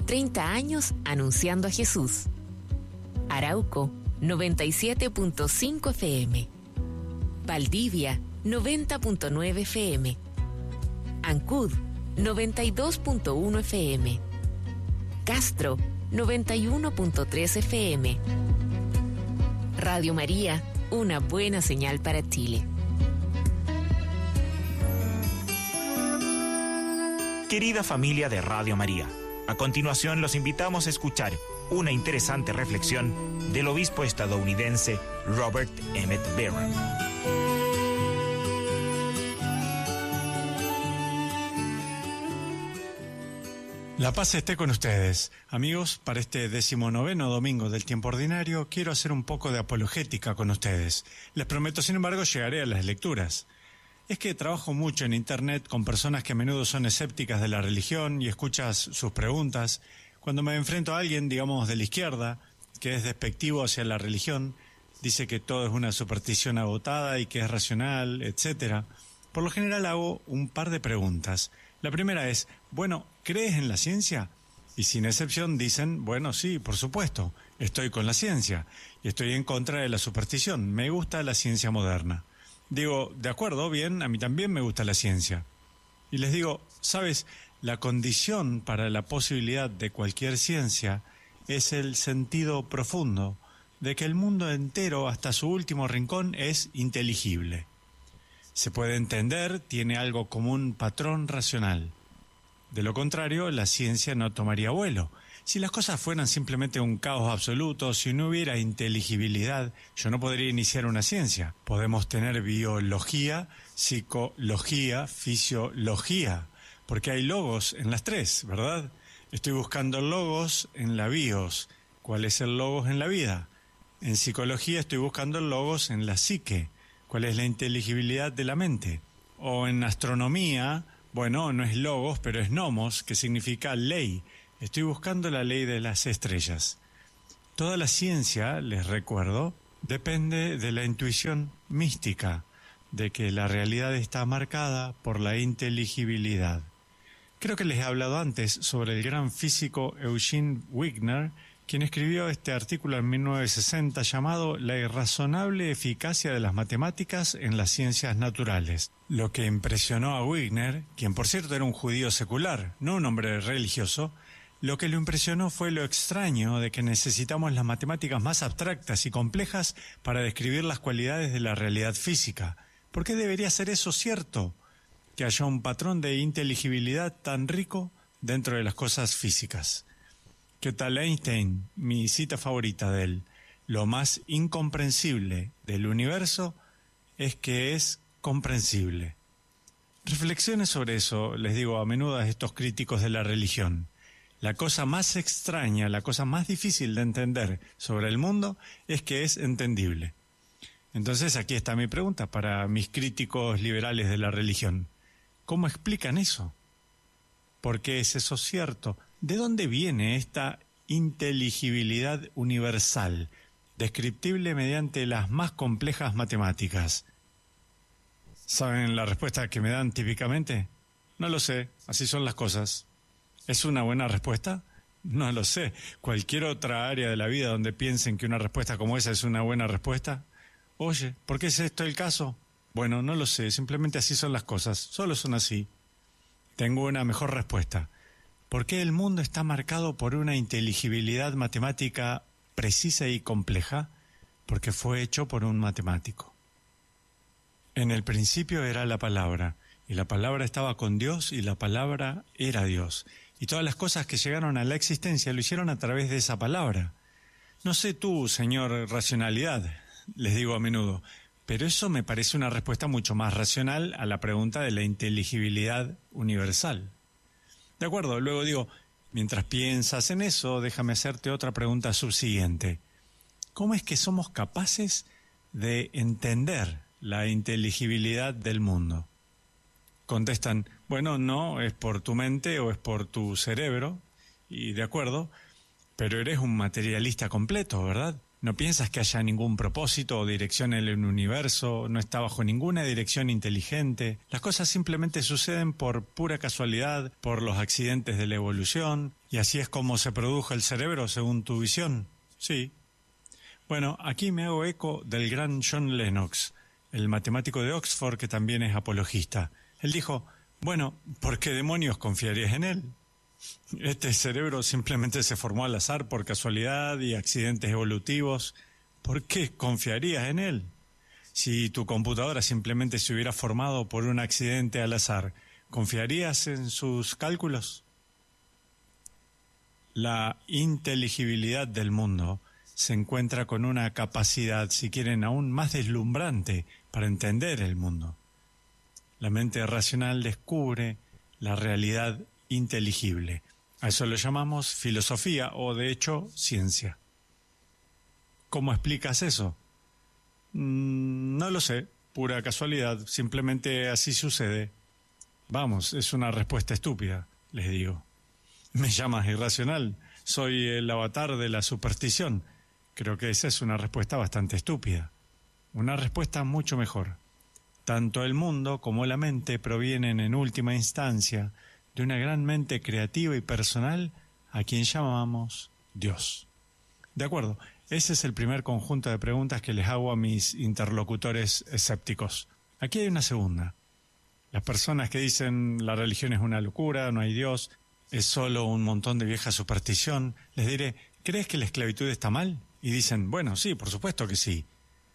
30 años anunciando a Jesús. Arauco, 97.5 FM. Valdivia, 90.9 FM. Ancud, 92.1 FM. Castro, 91.3 FM. Radio María, una buena señal para Chile. Querida familia de Radio María, a continuación los invitamos a escuchar una interesante reflexión del obispo estadounidense Robert Emmett Barron. La paz esté con ustedes. Amigos, para este 19º domingo del tiempo ordinario quiero hacer un poco de apologética con ustedes. Les prometo, sin embargo, llegaré a las lecturas. Es que trabajo mucho en internet con personas que a menudo son escépticas de la religión y escuchas sus preguntas. Cuando me enfrento a alguien, digamos, de la izquierda, que es despectivo hacia la religión, dice que todo es una superstición agotada y que es racional, etc. Por lo general hago un par de preguntas. La primera es, bueno, ¿crees en la ciencia? Y sin excepción dicen, bueno, sí, por supuesto, estoy con la ciencia y estoy en contra de la superstición, me gusta la ciencia moderna. Digo, de acuerdo, bien, a mí también me gusta la ciencia. Y les digo, ¿sabes? La condición para la posibilidad de cualquier ciencia es el sentido profundo de que el mundo entero, hasta su último rincón, es inteligible. Se puede entender, tiene algo como un patrón racional. De lo contrario, la ciencia no tomaría vuelo. Si las cosas fueran simplemente un caos absoluto, si no hubiera inteligibilidad, yo no podría iniciar una ciencia. Podemos tener biología, psicología, fisiología, porque hay logos en las tres, ¿verdad? Estoy buscando logos en la bios. ¿Cuál es el logos en la vida? En psicología estoy buscando logos en la psique. ¿Cuál es la inteligibilidad de la mente? O en astronomía, bueno, no es logos, pero es nomos, que significa ley. Estoy buscando la ley de las estrellas. Toda la ciencia, les recuerdo, depende de la intuición mística, de que la realidad está marcada por la inteligibilidad. Creo que les he hablado antes sobre el gran físico Eugene Wigner, quien escribió este artículo en 1960 llamado La irrazonable eficacia de las matemáticas en las ciencias naturales. Lo que impresionó a Wigner, quien por cierto era un judío secular, no un hombre religioso, lo que lo impresionó fue lo extraño de que necesitamos las matemáticas más abstractas y complejas para describir las cualidades de la realidad física. ¿Por qué debería ser eso cierto? Que haya un patrón de inteligibilidad tan rico dentro de las cosas físicas. ¿Qué tal Einstein? Mi cita favorita de él. Lo más incomprensible del universo es que es comprensible. Reflexiones sobre eso, les digo a menudo a estos críticos de la religión. La cosa más extraña, la cosa más difícil de entender sobre el mundo es que es entendible. Entonces aquí está mi pregunta para mis críticos liberales de la religión. ¿Cómo explican eso? ¿Por qué es eso cierto? ¿De dónde viene esta inteligibilidad universal, descriptible mediante las más complejas matemáticas? ¿Saben la respuesta que me dan típicamente? No lo sé, así son las cosas. ¿Es una buena respuesta? No lo sé. ¿Cualquier otra área de la vida donde piensen que una respuesta como esa es una buena respuesta? Oye, ¿por qué es esto el caso? Bueno, no lo sé, simplemente así son las cosas, solo son así. Tengo una mejor respuesta. ¿Por qué el mundo está marcado por una inteligibilidad matemática precisa y compleja? Porque fue hecho por un matemático. En el principio era la palabra, y la palabra estaba con Dios, y la palabra era Dios. Y todas las cosas que llegaron a la existencia lo hicieron a través de esa palabra. No sé tú, señor racionalidad, les digo a menudo, pero eso me parece una respuesta mucho más racional a la pregunta de la inteligibilidad universal. De acuerdo, luego digo, mientras piensas en eso, déjame hacerte otra pregunta subsiguiente. ¿Cómo es que somos capaces de entender la inteligibilidad del mundo? Contestan, bueno, no, es por tu mente o es por tu cerebro, y de acuerdo, pero eres un materialista completo, ¿verdad? ¿No piensas que haya ningún propósito o dirección en el universo? ¿No está bajo ninguna dirección inteligente? Las cosas simplemente suceden por pura casualidad, por los accidentes de la evolución, y así es como se produjo el cerebro según tu visión. Sí. Bueno, aquí me hago eco del gran John Lennox, el matemático de Oxford que también es apologista. Él dijo, bueno, ¿por qué demonios confiarías en él? Este cerebro simplemente se formó al azar por casualidad y accidentes evolutivos. ¿Por qué confiarías en él? Si tu computadora simplemente se hubiera formado por un accidente al azar, ¿confiarías en sus cálculos? La inteligibilidad del mundo se encuentra con una capacidad, si quieren, aún más deslumbrante para entender el mundo. La mente racional descubre la realidad inteligible. A eso lo llamamos filosofía o, de hecho, ciencia. ¿Cómo explicas eso? No lo sé, pura casualidad, simplemente así sucede. Vamos, es una respuesta estúpida, les digo. Me llamas irracional, soy el avatar de la superstición. Creo que esa es una respuesta bastante estúpida. Una respuesta mucho mejor. Tanto el mundo como la mente provienen en última instancia de una gran mente creativa y personal a quien llamamos Dios. De acuerdo, ese es el primer conjunto de preguntas que les hago a mis interlocutores escépticos. Aquí hay una segunda. Las personas que dicen la religión es una locura, no hay Dios, es solo un montón de vieja superstición, les diré, ¿crees que la esclavitud está mal? Y dicen, bueno, sí, por supuesto que sí.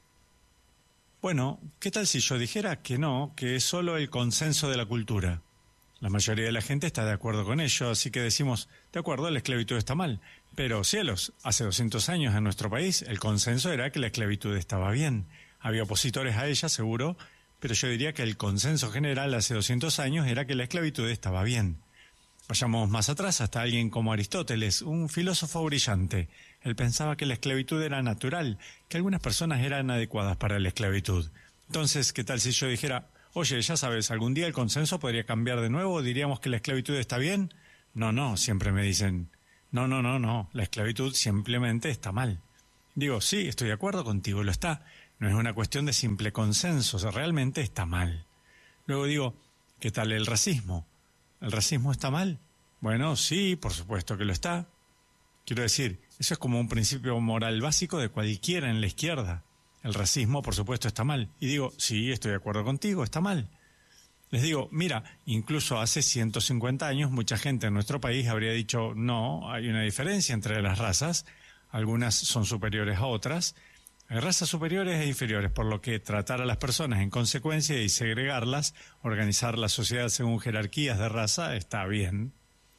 Bueno, ¿qué tal si yo dijera que no, que es solo el consenso de la cultura? La mayoría de la gente está de acuerdo con ello, así que decimos, de acuerdo, la esclavitud está mal. Pero, cielos, hace 200 años en nuestro país el consenso era que la esclavitud estaba bien. Había opositores a ella, seguro, pero yo diría que el consenso general hace 200 años era que la esclavitud estaba bien. Vayamos más atrás hasta alguien como Aristóteles, un filósofo brillante. Él pensaba que la esclavitud era natural, que algunas personas eran adecuadas para la esclavitud. Entonces, ¿qué tal si yo dijera, oye, ya sabes, algún día el consenso podría cambiar de nuevo, diríamos que la esclavitud está bien? No, siempre me dicen, no, la esclavitud simplemente está mal. Digo, sí, estoy de acuerdo contigo, lo está. No es una cuestión de simple consenso, realmente está mal. Luego digo, ¿qué tal el racismo? ¿El racismo está mal? Bueno, sí, por supuesto que lo está. Quiero decir, eso es como un principio moral básico de cualquiera en la izquierda. El racismo, por supuesto, está mal. Y digo, sí, estoy de acuerdo contigo, está mal. Les digo, mira, incluso hace 150 años mucha gente en nuestro país habría dicho, no, hay una diferencia entre las razas, algunas son superiores a otras, hay razas superiores e inferiores, por lo que tratar a las personas en consecuencia y segregarlas, organizar la sociedad según jerarquías de raza, está bien.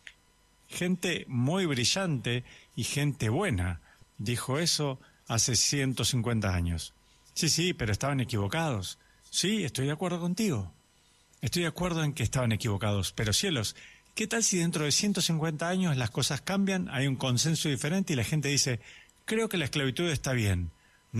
Gente muy brillante y gente buena dijo eso hace 150 años. Sí, pero estaban equivocados. Sí, estoy de acuerdo contigo. Estoy de acuerdo en que estaban equivocados, pero cielos, ¿qué tal si dentro de 150 años las cosas cambian, hay un consenso diferente y la gente dice, creo que la esclavitud está bien?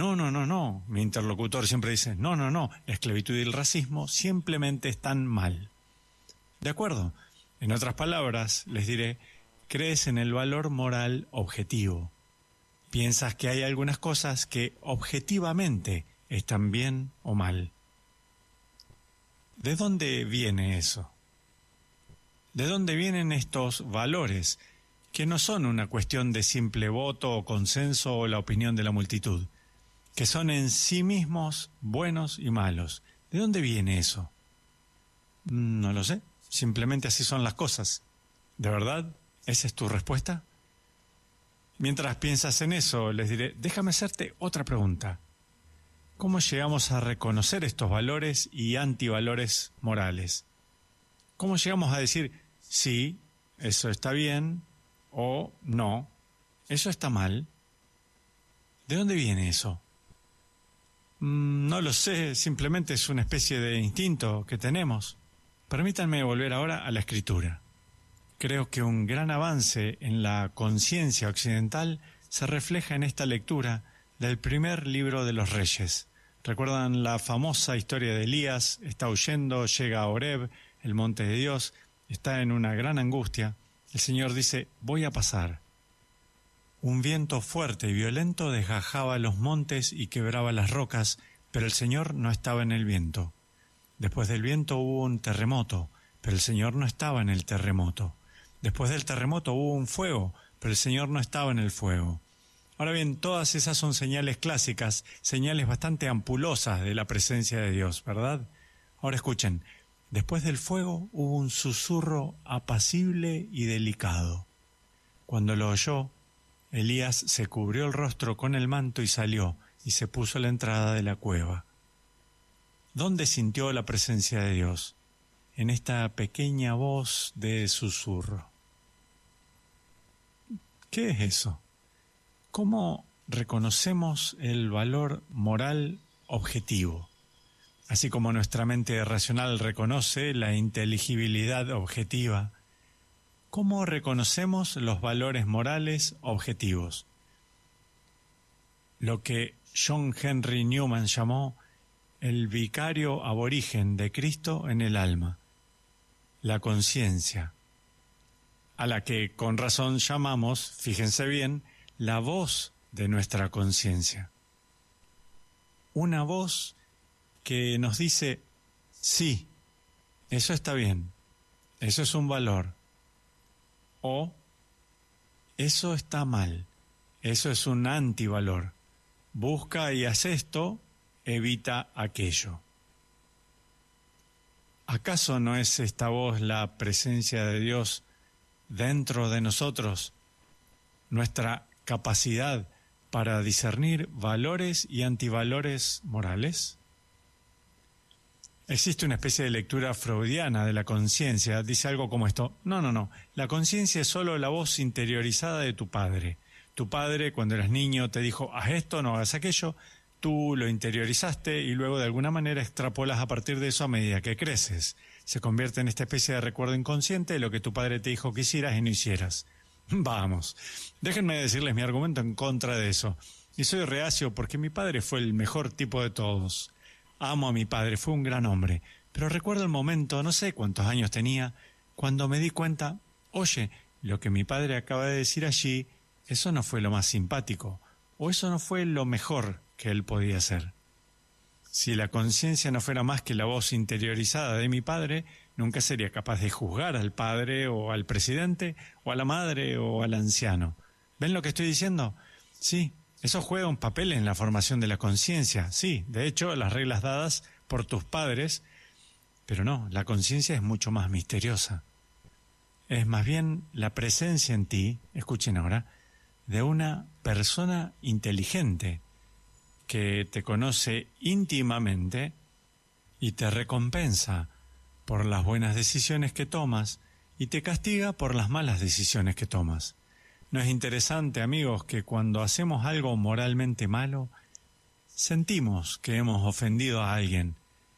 No, mi interlocutor siempre dice, no, la esclavitud y el racismo simplemente están mal. ¿De acuerdo? En otras palabras, les diré, crees en el valor moral objetivo. Piensas que hay algunas cosas que objetivamente están bien o mal. ¿De dónde viene eso? ¿De dónde vienen estos valores que no son una cuestión de simple voto o consenso o la opinión de la multitud, que son en sí mismos buenos y malos? ¿De dónde viene eso? No lo sé, simplemente así son las cosas. ¿De verdad? ¿Esa es tu respuesta? Mientras piensas en eso, les diré, déjame hacerte otra pregunta. ¿Cómo llegamos a reconocer estos valores y antivalores morales? ¿Cómo llegamos a decir, sí, eso está bien, o no, eso está mal? ¿De dónde viene eso? No lo sé, simplemente es una especie de instinto que tenemos. Permítanme volver ahora a la escritura. Creo que un gran avance en la conciencia occidental se refleja en esta lectura del primer libro de los Reyes. ¿Recuerdan la famosa historia de Elías? Está huyendo, llega a Horeb, el monte de Dios, está en una gran angustia. El Señor dice, voy a pasar. Un viento fuerte y violento desgajaba los montes y quebraba las rocas, pero el Señor no estaba en el viento. Después del viento hubo un terremoto, pero el Señor no estaba en el terremoto. Después del terremoto hubo un fuego, pero el Señor no estaba en el fuego. Ahora bien, todas esas son señales clásicas, señales bastante ampulosas de la presencia de Dios, ¿verdad? Ahora escuchen, después del fuego hubo un susurro apacible y delicado. Cuando lo oyó, Elías se cubrió el rostro con el manto y salió, y se puso a la entrada de la cueva. ¿Dónde sintió la presencia de Dios? En esta pequeña voz de susurro. ¿Qué es eso? ¿Cómo reconocemos el valor moral objetivo? Así como nuestra mente racional reconoce la inteligibilidad objetiva, ¿cómo reconocemos los valores morales objetivos? Lo que John Henry Newman llamó el vicario aborigen de Cristo en el alma, la conciencia, a la que con razón llamamos, fíjense bien, la voz de nuestra conciencia. Una voz que nos dice, sí, eso está bien, eso es un valor, o eso está mal, eso es un antivalor. Busca y haz esto, evita aquello. ¿Acaso no es esta voz la presencia de Dios dentro de nosotros, nuestra capacidad para discernir valores y antivalores morales? Existe una especie de lectura freudiana de la conciencia. Dice algo como esto: no, la conciencia es solo la voz interiorizada de tu padre. Tu padre, cuando eras niño, te dijo, haz esto, no hagas aquello. Tú lo interiorizaste y luego de alguna manera extrapolas a partir de eso a medida que creces. Se convierte en esta especie de recuerdo inconsciente de lo que tu padre te dijo que hicieras y no hicieras. Vamos, déjenme decirles mi argumento en contra de eso. Y soy reacio porque mi padre fue el mejor tipo de todos. Amo a mi padre, fue un gran hombre. Pero recuerdo el momento, no sé cuántos años tenía, cuando me di cuenta, oye, lo que mi padre acaba de decir allí, eso no fue lo más simpático, o eso no fue lo mejor que él podía hacer. Si la conciencia no fuera más que la voz interiorizada de mi padre, nunca sería capaz de juzgar al padre o al presidente o a la madre o al anciano. ¿Ven lo que estoy diciendo? Sí, eso juega un papel en la formación de la conciencia. Sí, de hecho, las reglas dadas por tus padres, pero no, la conciencia es mucho más misteriosa. Es más bien la presencia en ti, escuchen ahora, de una persona inteligente que te conoce íntimamente y te recompensa por las buenas decisiones que tomas y te castiga por las malas decisiones que tomas. ¿No es interesante, amigos, que cuando hacemos algo moralmente malo, sentimos que hemos ofendido a alguien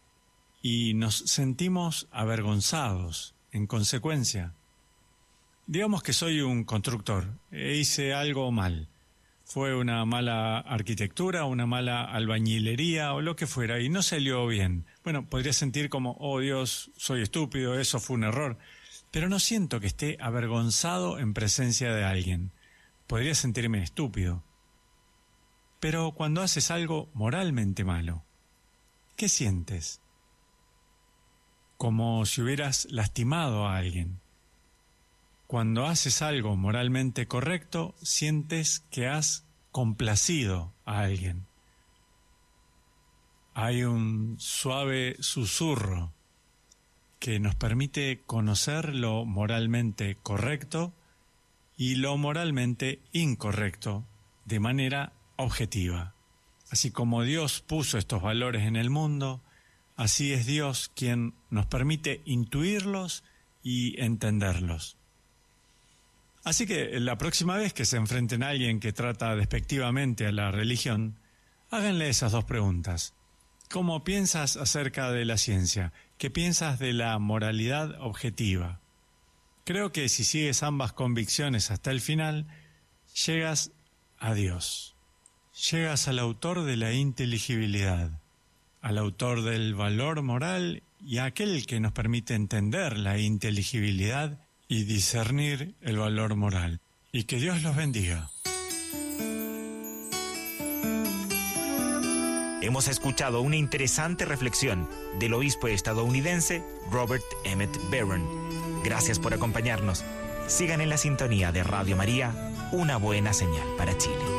y nos sentimos avergonzados en consecuencia? Digamos que soy un constructor e hice algo mal. Fue una mala arquitectura, una mala albañilería o lo que fuera y no salió bien. Bueno, podría sentir como, oh Dios, soy estúpido, eso fue un error. Pero no siento que esté avergonzado en presencia de alguien. Podría sentirme estúpido. Pero cuando haces algo moralmente malo, ¿qué sientes? Como si hubieras lastimado a alguien. Cuando haces algo moralmente correcto, sientes que has complacido a alguien. Hay un suave susurro que nos permite conocer lo moralmente correcto y lo moralmente incorrecto de manera objetiva. Así como Dios puso estos valores en el mundo, así es Dios quien nos permite intuirlos y entenderlos. Así que la próxima vez que se enfrenten a alguien que trata despectivamente a la religión, háganle esas dos preguntas. ¿Cómo piensas acerca de la ciencia? ¿Qué piensas de la moralidad objetiva? Creo que si sigues ambas convicciones hasta el final, llegas a Dios. Llegas al autor de la inteligibilidad, al autor del valor moral y a aquel que nos permite entender la inteligibilidad y discernir el valor moral. Y que Dios los bendiga. Hemos escuchado una interesante reflexión del obispo estadounidense Robert Emmett Barron. Gracias por acompañarnos. Sigan en la sintonía de Radio María, una buena señal para Chile.